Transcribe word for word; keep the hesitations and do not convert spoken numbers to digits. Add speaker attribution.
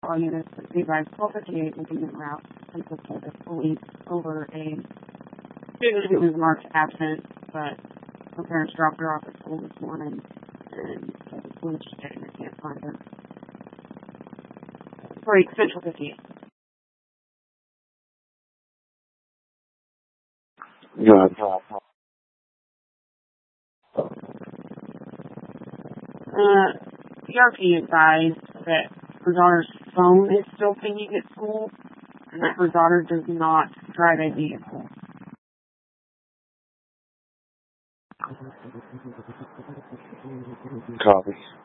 Speaker 1: All units that be advised twelve fifty-eight will be en route consisted of police over a student who was marked absent, but her parents dropped her off at school this morning, and so the police just didn't can't find her. Break Central fifty-eight.
Speaker 2: Good.
Speaker 1: Uh, P R P advised that her daughter's phone is still pinging at school, and that her daughter does not drive a vehicle.
Speaker 2: Copy.